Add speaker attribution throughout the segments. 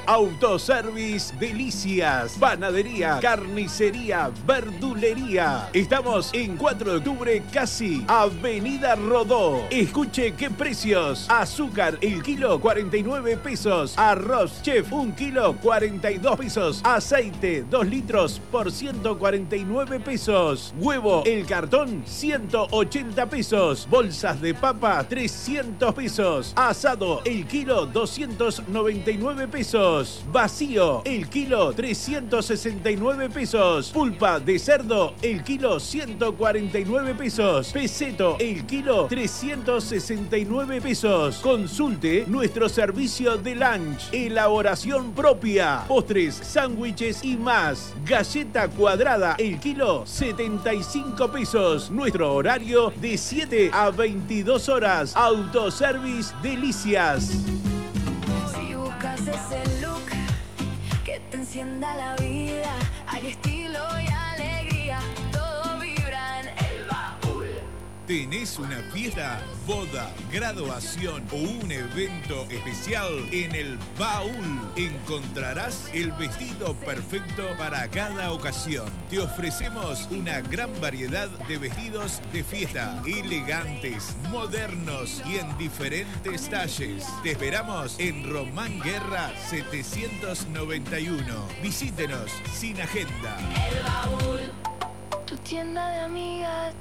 Speaker 1: Autoservice Delicias, panadería, carnicería, verdulería. Estamos en 4 de octubre, casi Avenida Rodó. Escuche qué precios. Azúcar, el kilo 49 pesos. Arroz Chef, 1 kilo 42 pesos. Aceite, 2 litros por 149 pesos. Huevo, el cartón, 180 pesos. Bolsas de papa, 300 pesos. Asado, el kilo, 299 pesos. Vacío, el kilo, 369 pesos. Pulpa de cerdo, el kilo, 149 pesos. Peseto, el kilo, 369 pesos. Consulte nuestro servicio de lunch, elaboración propia, postres, sándwiches y más. Galleta cuadrada, el kilo, 75 pesos. Nuestro horario de 7 a 22 horas. Autoservice Delicias.
Speaker 2: Si buscas ese look que te encienda la vida, hay estilo y alegría, todo vibra en el Baúl.
Speaker 3: ¿Tenés una fiesta, boda, graduación o un evento especial? En el Baúl encontrarás el vestido perfecto para cada ocasión. Te ofrecemos una gran variedad de vestidos de fiesta, elegantes, modernos y en diferentes talles. Te esperamos en Román Guerra 791. Visítenos sin agenda.
Speaker 2: El Baúl, tu tienda de amigas.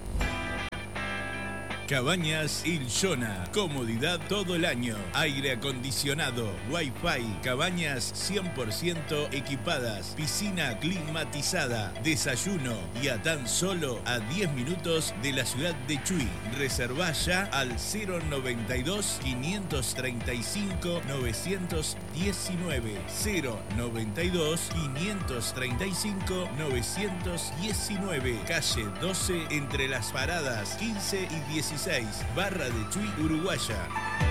Speaker 3: Cabañas Illlona. Comodidad todo el año. Aire acondicionado, Wi-Fi. Cabañas 100% equipadas. Piscina climatizada. Desayuno. Y a tan solo a 10 minutos de la ciudad de Chuy. Reservá ya al 092 535 919. 092 535 919. Calle 12 entre las paradas 15 y 16. Barra de Chuy, Uruguaya.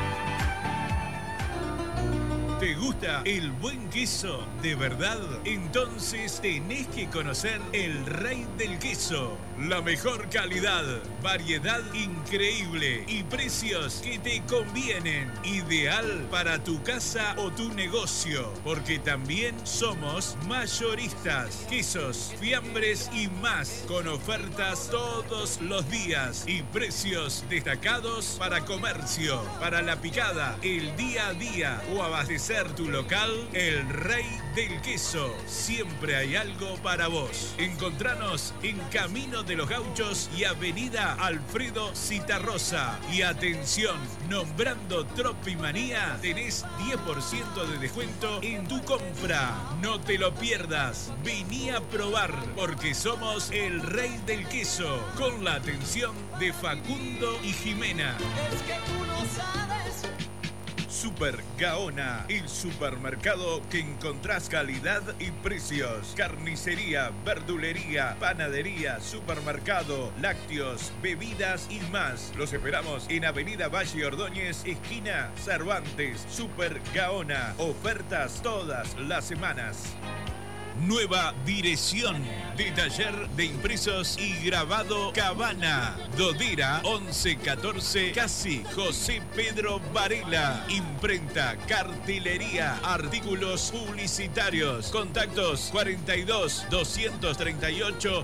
Speaker 3: ¿Te gusta el buen queso de verdad? Entonces tenés que conocer el Rey del Queso. La mejor calidad, variedad increíble y precios que te convienen. Ideal para tu casa o tu negocio, porque también somos mayoristas. Quesos, fiambres y más, con ofertas todos los días y precios destacados para comercio, para la picada, el día a día o abastecer tu local. El Rey del Queso. Siempre hay algo para vos. Encontranos en Camino de los Gauchos y Avenida Alfredo Citarrosa. Y atención, nombrando Tropimanía, tenés 10% de descuento en tu compra. No te lo pierdas. Vení a probar, porque somos el Rey del Queso, con la atención de Facundo y Jimena.
Speaker 2: Es que tú no sabes.
Speaker 3: Super Gaona, el supermercado que encontrás calidad y precios. Carnicería, verdulería, panadería, supermercado, lácteos, bebidas y más. Los esperamos en Avenida Valle Ordóñez, esquina Cervantes. Super Gaona, ofertas todas las semanas. Nueva dirección de taller de impresos y grabado Cabana. Dodera 1114, casi José Pedro Varela. Imprenta, cartelería, artículos publicitarios. Contactos 42 238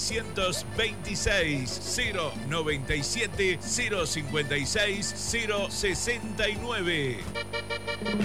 Speaker 3: 626 097 056 069.